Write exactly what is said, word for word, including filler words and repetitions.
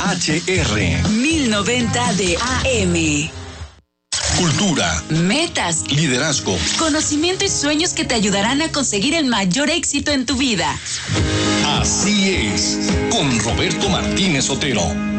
H R. mil noventa de A M. Cultura, metas, liderazgo, conocimiento y sueños que te ayudarán a conseguir el mayor éxito en tu vida. Así es, con Roberto Martínez Otero.